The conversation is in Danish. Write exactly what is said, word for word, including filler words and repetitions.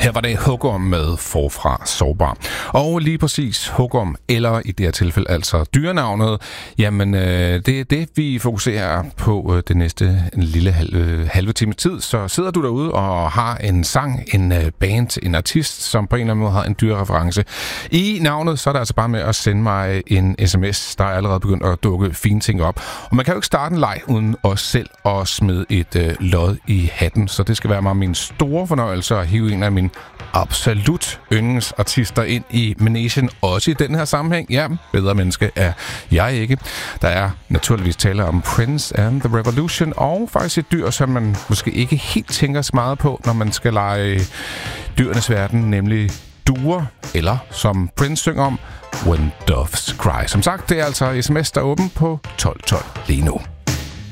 Her var det Hugorm med Forfra Sårbar. Og lige præcis Hugorm, eller i det her tilfælde altså dyrenavnet, jamen øh, det er det, vi fokuserer på øh, det næste en lille halve, halve time tid. Så sidder du derude og har en sang, en øh, band, en artist, som på en eller anden måde har en dyrereference i navnet, så er det altså bare med at sende mig en sms. Der er allerede begyndt at dukke fine ting op. Og man kan jo ikke starte en leg uden os selv at smide et øh, lod i hatten, så det skal være mig min store fornøjelse at hive en af mine absolut yndlingsartister ind i Managen, også i den her sammenhæng. Ja, bedre menneske er jeg ikke. Der er naturligvis tale om Prince and the Revolution, og faktisk et dyr, som man måske ikke helt tænker så meget på, når man skal lege dyrenes verden, nemlig duer, eller som Prince synger om, When Doves Cry. Som sagt, det er altså sms, der er åben på tolv tolv lige nu.